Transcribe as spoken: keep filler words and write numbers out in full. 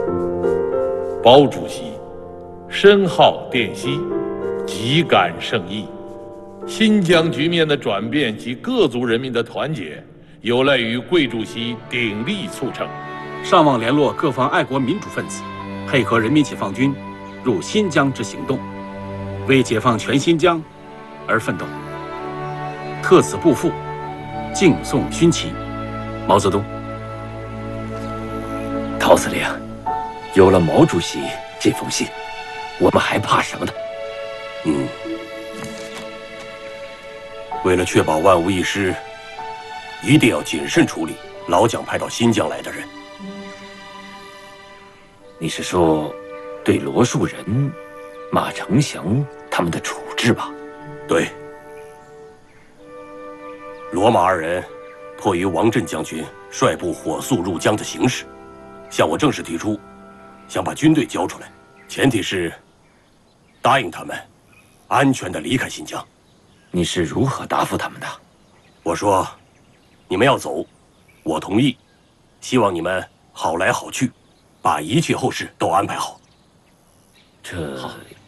包主席深好滇西，极感圣意。新疆局面的转变及各族人民的团结，有赖于贵主席鼎力促成。 上望联络各方爱国民主分子，配合人民解放军入新疆之行动，为解放全新疆而奋斗。特此不负，敬送勋旗。毛泽东。 陶司令，有了毛主席这封信，我们还怕什么呢？ 嗯。为了确保万无一失，一定要谨慎处理老蒋派到新疆来的人。 你是说，对罗树人、马成祥他们的处置吧？ 对。罗马二人迫于王震将军率部火速入疆的形势，向我正式提出，想把军队交出来，前提是答应他们安全地离开新疆。 你是如何答复他们的？ 我说，你们要走，我同意，希望你们好来好去，把一切后事都安排好。 这